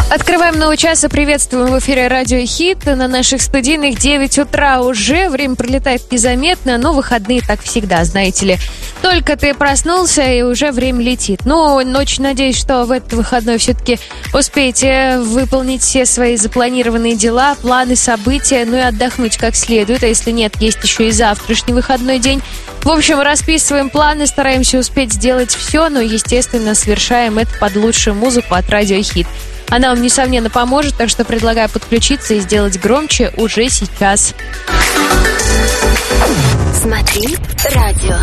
Открываем новый час и приветствуем в эфире Радио Хит. На наших студийных 9 утра уже. Время пролетает незаметно, но выходные так всегда, знаете ли. Только ты проснулся, и уже время летит. Но очень надеюсь, что в этот выходной все-таки успеете выполнить все свои запланированные дела, планы, события, ну и отдохнуть как следует. А если нет, есть еще и завтрашний выходной день. В общем, расписываем планы, стараемся успеть сделать все, но, естественно, совершаем это под лучшую музыку от Радио Хит. Она вам, несомненно, поможет, так что предлагаю подключиться и сделать громче уже сейчас. Смотри радио.